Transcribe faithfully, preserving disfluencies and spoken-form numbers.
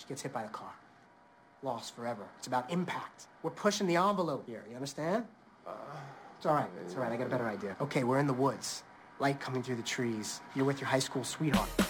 She gets hit by a car. Lost forever. It's about impact. We're pushing the envelope here, you understand? Uh, it's all right, it's all right, I got a better idea. Okay, we're in the woods. Light coming through the trees. You're with your high school sweetheart.